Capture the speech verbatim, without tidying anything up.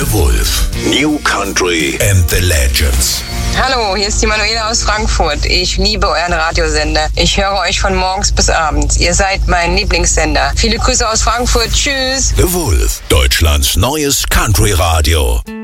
The Wolf. New Country and the Legends. Hallo, hier ist die Manuela aus Frankfurt. Ich liebe euren Radiosender. Ich höre euch von morgens bis abends. Ihr seid mein Lieblingssender. Viele Grüße aus Frankfurt. Tschüss. The Wolf, Deutschlands neues Country-Radio.